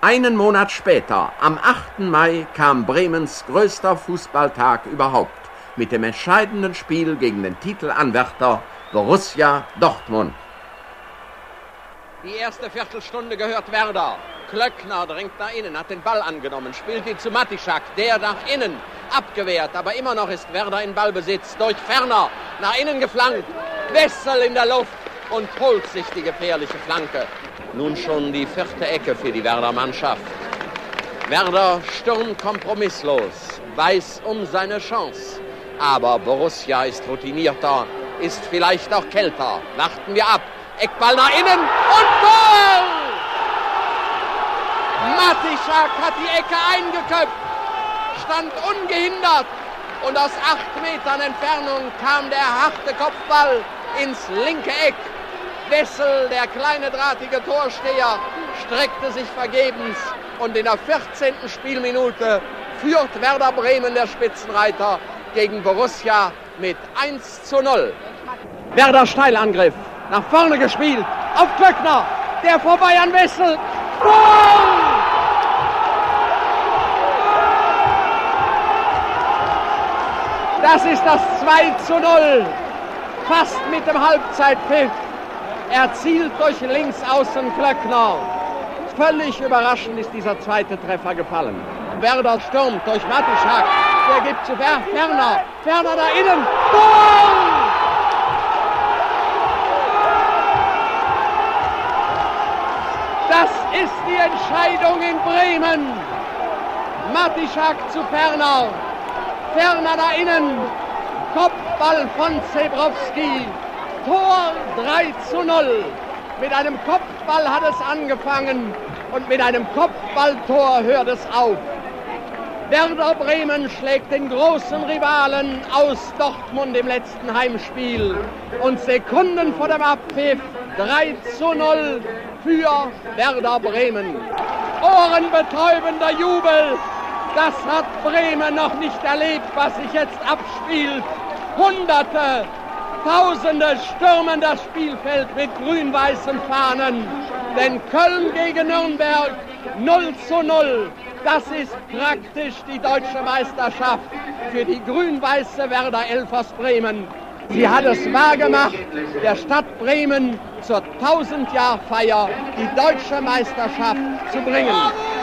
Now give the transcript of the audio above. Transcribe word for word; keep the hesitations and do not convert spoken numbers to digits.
Einen Monat später, am achten Mai, kam Bremens größter Fußballtag überhaupt mit dem entscheidenden Spiel gegen den Titelanwärter Borussia Dortmund. Die erste Viertelstunde gehört Werder. Klöckner drängt nach innen, hat den Ball angenommen, spielt ihn zu Matischak, der nach innen abgewehrt, aber immer noch ist Werder in Ballbesitz. Durch Ferner, nach innen geflankt, Wessel in der Luft und holt sich die gefährliche Flanke. Nun schon die vierte Ecke für die Werder-Mannschaft. Werder stürmt kompromisslos, weiß um seine Chance. Aber Borussia ist routinierter, ist vielleicht auch kälter. Warten wir ab. Eckball nach innen und Goal! Matischak hat die Ecke eingeköpft, stand ungehindert und aus acht Metern Entfernung kam der harte Kopfball ins linke Eck. Wessel, der kleine drahtige Torsteher, streckte sich vergebens und in der vierzehnten Spielminute führt Werder Bremen, der Spitzenreiter, gegen Borussia mit eins zu null. Werder Steilangriff, nach vorne gespielt, auf Klöckner, der vorbei an Wessel. Goal! Das ist das zwei zu null, fast mit dem Halbzeitpfiff. Erzielt durch Linksaußen Klöckner. Völlig überraschend ist dieser zweite Treffer gefallen. Werder stürmt durch Matischak. Der gibt zu Ferner. Ferner da innen. Goal! Das ist die Entscheidung in Bremen. Matischak zu Ferner. Ferner da innen. Kopfball von Zebrowski. Tor drei zu null. Mit einem Kopfball hat es angefangen und mit einem Kopfballtor hört es auf. Werder Bremen schlägt den großen Rivalen aus Dortmund im letzten Heimspiel. Und Sekunden vor dem Abpfiff drei zu null für Werder Bremen. Ohrenbetäubender Jubel. Das hat Bremen noch nicht erlebt, was sich jetzt abspielt. Hunderte, Tausende stürmen das Spielfeld mit grün-weißen Fahnen. Denn Köln gegen Nürnberg null zu null. Das ist praktisch die deutsche Meisterschaft für die grün-weiße Werder Elf aus Bremen. Sie hat es wahrgemacht, der Stadt Bremen zur tausend-Jahr-Feier die deutsche Meisterschaft zu bringen.